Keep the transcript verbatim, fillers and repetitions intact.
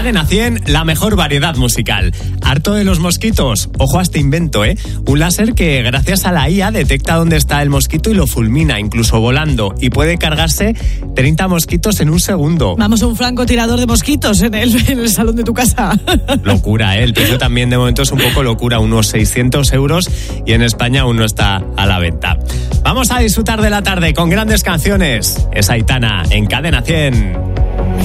Cadena cien, la mejor variedad musical. ¿Harto de los mosquitos? Ojo a este invento, ¿eh? Un láser que gracias a la I A detecta dónde está el mosquito y lo fulmina, incluso volando, y puede cargarse treinta mosquitos en un segundo. Vamos, un francotirador de mosquitos en el, en el salón de tu casa. Locura, ¿eh? El precio también de momento es un poco locura, unos seiscientos euros, y en España aún no está a la venta. Vamos a disfrutar de la tarde con grandes canciones. Es Aitana en Cadena cien.